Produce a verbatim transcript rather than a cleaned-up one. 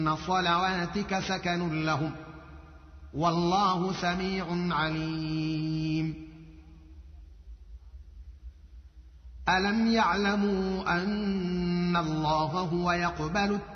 صلواتك سكن لهم والله سميع عليم ألم يعلموا أن الله هو يقبل